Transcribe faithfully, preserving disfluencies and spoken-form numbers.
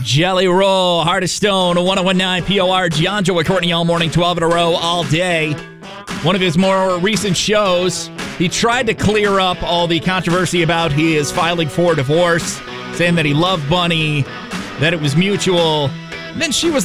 Jelly Roll, Heart of Stone, one oh one point nine P O R, Giangio with Courtney all morning, twelve in a row, all day. One of his more recent shows, he tried to clear up all the controversy about his filing for divorce, saying that he loved Bunny, that it was mutual. And then she was